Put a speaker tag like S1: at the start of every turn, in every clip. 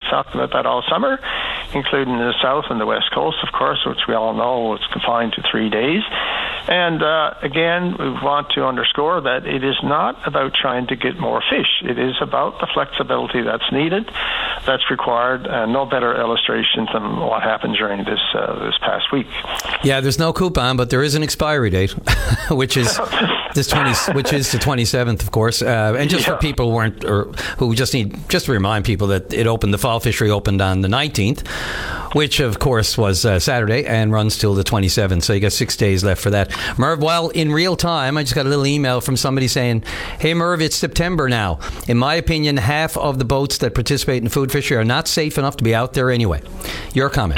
S1: talked about that all summer, including the South and the West Coast, of course, which we all know is confined to 3 days. And again, we want to underscore that it is not about trying to get more fish. It is about the flexibility that's needed, that's required, and no better illustration than what happened during this past week.
S2: Yeah, there's no coupon, but there is an expiry date, which is the 27th, of course. And just for people who weren't, or who just to remind people that the fall fishery opened on the 19th, which of course was Saturday, and runs till the 27th. So you got 6 days left for that. Merv, well, in real time, I just got a little email from somebody saying, "Hey Merv, it's September now. In my opinion, half of the boats that participate in food fishery are not safe enough to be out there anyway." Your comment?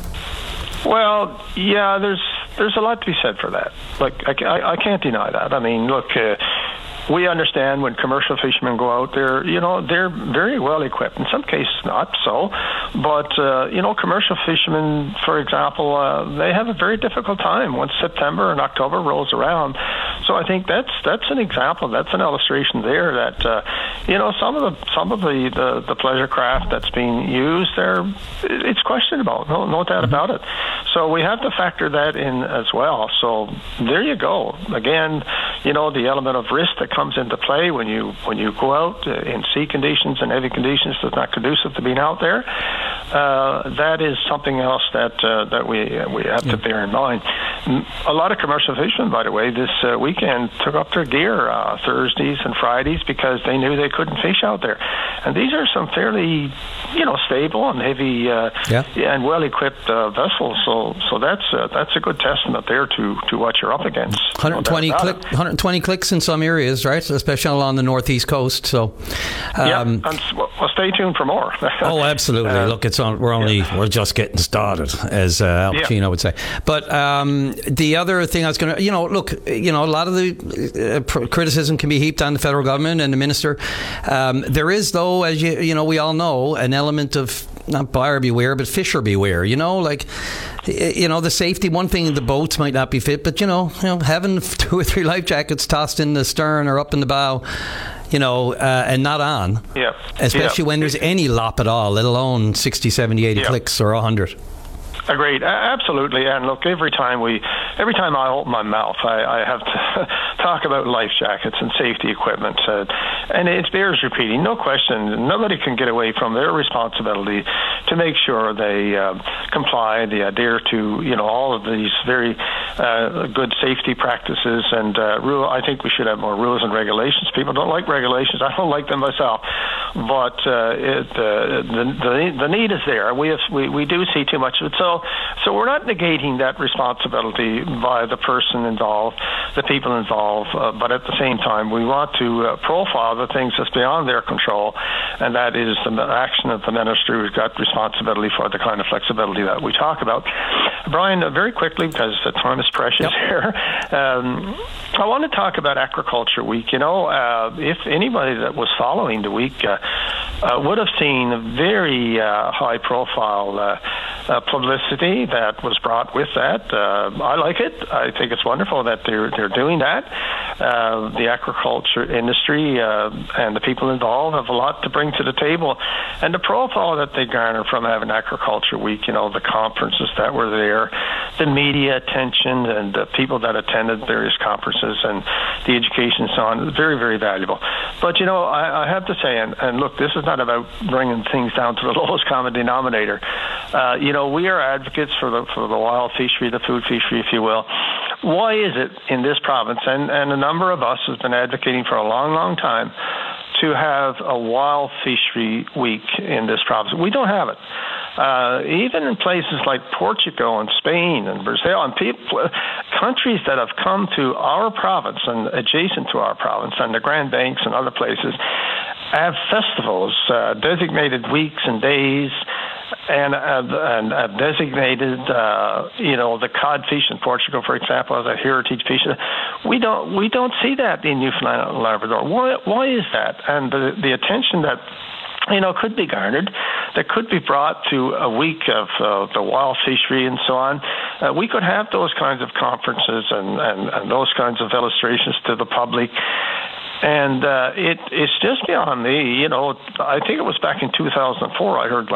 S1: Well, yeah, there's a lot to be said for that. Like, I can't deny that. I mean, look, we understand when commercial fishermen go out there, they're very well equipped. In some cases, not so. But, commercial fishermen, for example, they have a very difficult time once September and October rolls around. So I think that's an example. That's an illustration there that, some of the pleasure craft that's being used there, it's questionable. No doubt about it. So we have to factor that in as well. So there you go. Again, the element of risk that comes into play when you go out in sea conditions and heavy conditions that's not conducive to being out there. That is something else that we have to bear in mind. A lot of commercial fishermen, by the way, this weekend took up their gear Thursdays and Fridays because they knew they couldn't fish out there. And these are some fairly, stable and heavy and well-equipped vessels. So that's a good testament there to what you're up against.
S2: 120 clicks in some areas, right? Especially along the northeast coast. So,
S1: well, stay tuned for more.
S2: Oh, absolutely. Look, we're just getting started, as Al Pacino would say. But the other thing I was going to, a lot of the criticism can be heaped on the federal government and the minister. There is, though, as we all know, an element of not buyer beware, but fisher beware. The safety. One thing, the boats might not be fit, but having 2 or 3 life jackets tossed in the stern or up in the bow, and not on. Yeah. Especially when there's any lop at all, let alone 60, 70, 80 clicks or 100.
S1: Agreed. Absolutely. And look, every time I open my mouth, I have to talk about life jackets and safety equipment. And it bears repeating, no question. Nobody can get away from their responsibility to make sure they comply, they adhere to, all of these very good safety practices and I think we should have more rules and regulations. People don't like regulations. I don't like them myself. But the need is there. We do see too much of it. So we're not negating that responsibility by the person involved, the people involved, but at the same time, we want to profile the things that's beyond their control, and that is the action of the minister who's got responsibility for the kind of flexibility that we talk about. Brian, very quickly, because the time is precious here, I want to talk about Agriculture Week. If anybody that was following the week would have seen a very high-profile publicity that was brought with that. I like it. I think it's wonderful that they're doing that. The agriculture industry and the people involved have a lot to bring to the table, and the profile that they garner from having Agriculture Week, the conferences that were there, the media attention, and the people that attended various conferences, and the education and so on, very, very valuable. But I have to say, and look, this is not about bringing things down to the lowest common denominator. We are advocates for the wild fishery, the food fishery, if you will. Why is it in this province, and a number of us has been advocating for a long, long time, to have a wild fishery week in this province? We don't have it. Even in places like Portugal and Spain and Brazil and countries that have come to our province and adjacent to our province and the Grand Banks and other places have festivals, designated weeks and days, and have designated, the codfish in Portugal, for example, as a heritage fish. We don't see that in Newfoundland and Labrador. Why is that? And the attention that could be garnered, that could be brought to a week of the wild fishery and so on. We could have those kinds of conferences and those kinds of illustrations to the public. And it's just beyond me. I think it was back in 2004 I heard